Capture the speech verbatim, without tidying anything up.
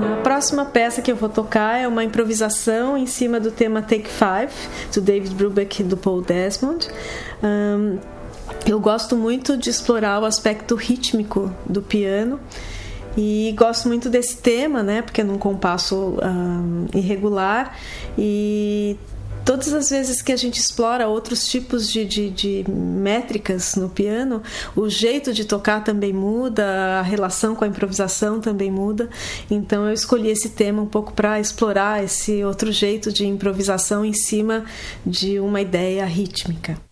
A próxima peça que eu vou tocar é uma improvisação em cima do tema Take Five, do David Brubeck e do Paul Desmond. Um, eu gosto muito de explorar o aspecto rítmico do piano e gosto muito desse tema, né, porque é num compasso um, irregular, e todas as vezes que a gente explora outros tipos de, de, de métricas no piano, o jeito de tocar também muda, a relação com a improvisação também muda. Então eu escolhi esse tema um pouco para explorar esse outro jeito de improvisação em cima de uma ideia rítmica.